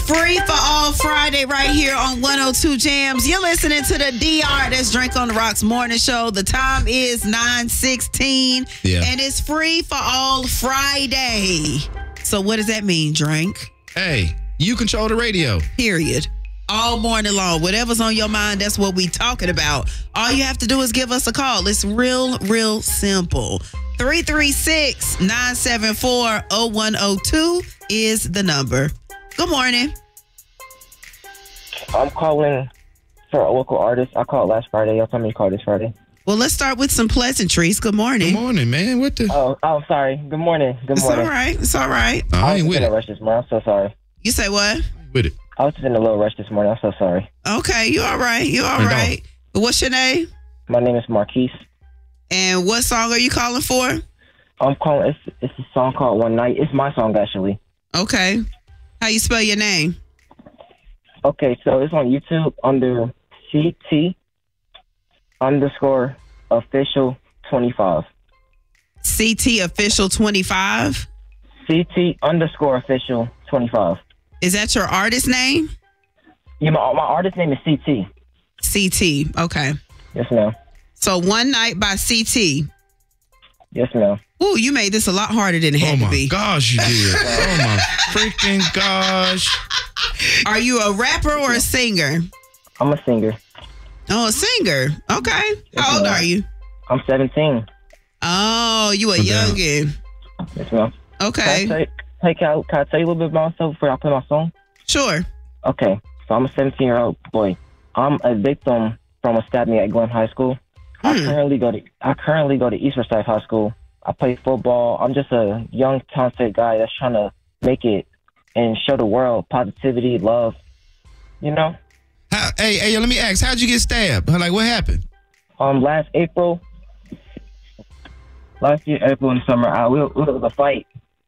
Free for All Friday right here on 102 Jams. You're listening to the DR, that's Drink on the Rocks morning show. The time is 9:16 and it's Free for All Friday. So what does that mean, Drink? Hey, you control the radio. Period. All morning long. Whatever's on your mind, that's what we talking about. All you have to do is give us a call. It's real simple. 336-974-0102 is the number. Good morning. I'm calling for a local artist. I called last Friday. Y'all told me to call this Friday. Well, let's start with some pleasantries. Good morning. Good morning, man. What the? Oh, sorry. Good morning. Good morning. It's all right. I ain't with in a it. rush this morning. I'm so sorry. You say what? With it. I was just in a little rush this morning. I'm so sorry. Okay, you all right. You all right. What's your name? My name is Marquise. And what song are you calling for? I'm calling. It's a song called One Night. It's my song, actually. Okay. How you spell your name? Okay, so it's on YouTube under CT_official25. CT official 25? CT_official25. Is that your artist name? Yeah, my artist name is CT. CT, okay. Yes, ma'am. So One Night by CT. Yes, ma'am. Ooh, you made this a lot harder than it had to be. Oh, my gosh, you did. Oh, my freaking gosh. Are you a rapper or a singer? I'm a singer. Oh, a singer. Okay. How old are you? I'm 17. Oh, you a youngin'. Yes, ma'am. Okay. Can I tell you a little bit about myself before I play my song? Sure. Okay. So I'm a 17-year-old boy. I'm a victim from a stab me at Glen High School. I currently go to East Forsyth High School. I play football. I'm just a young, talented guy that's trying to make it and show the world positivity, love. You know? Hey, let me ask, how'd you get stabbed? Like, what happened? Last year, April in the summer, it was a fight.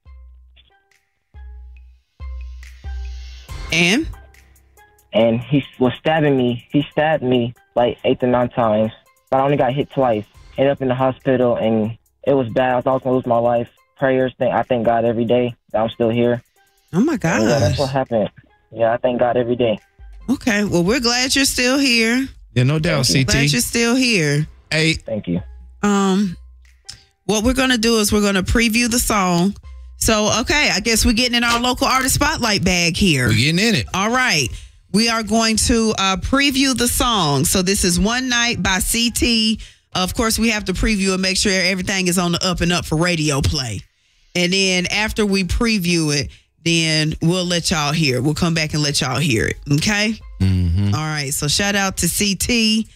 And he was stabbing me. He stabbed me like 8 to 9 times, but I only got hit twice. Ended up in the hospital, and it was bad. I thought I was going to lose my life. Prayers, I thank God every day that I'm still here. Oh, my gosh. Yeah, that's what happened. Yeah, I thank God every day. Okay, well, we're glad you're still here. Yeah, no doubt, CT. Glad you're still here. Hey. Thank you. What we're going to do is we're going to preview the song. So, okay, I guess we're getting in our local artist spotlight bag here. We're getting in it. All right. We are going to preview the song. So this is One Night by CT. Of course, we have to preview and make sure everything is on the up and up for radio play. And then after we preview it, then we'll let y'all hear it. We'll come back and let y'all hear it. Okay? Mm-hmm. All right. So shout out to CT.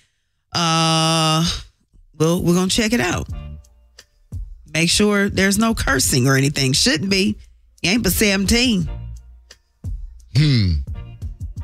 Well, we're going to check it out. Make sure there's no cursing or anything. Shouldn't be. You ain't but 17.